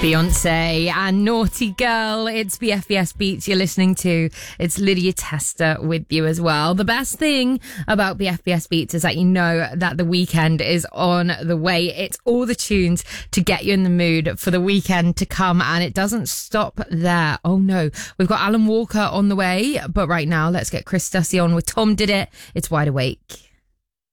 Beyonce and Naughty Girl. It's BFBS Beats you're listening to. It's Lydia Tester with you as well. The best thing about BFBS Beats is that you know that the weekend is on the way. It's all the tunes to get you in the mood for the weekend to come, and it doesn't stop there. Oh no, we've got Alan Walker on the way, but right now let's get Chris Dussy on with Tom Did It. It's Wide Awake.